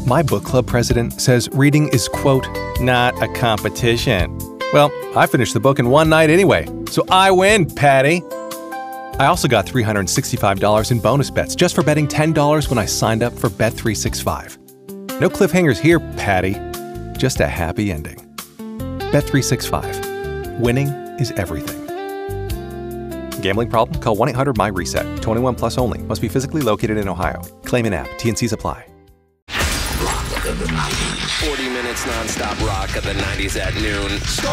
My book club president says reading is, quote, not a competition. Well, I finished the book in one night anyway, so I win, Patty. I also got $365 in bonus bets just for betting $10 when I signed up for Bet365. No cliffhangers here, Patty. Just a happy ending. Bet365. Winning is everything. Gambling problem? Call 1-800-MY-RESET. 21 plus only. Must be physically located in Ohio. Claim in app. T&Cs apply. Rock of the 90s. 40 minutes nonstop rock of the 90s at noon.